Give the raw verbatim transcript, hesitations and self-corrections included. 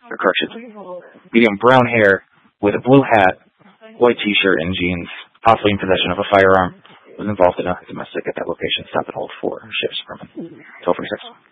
or correction, medium brown hair with a blue hat, white T-shirt, and jeans, possibly in possession of a firearm, was involved in a domestic at that location. Stop and hold for Sheriff's Department. twelve forty-six.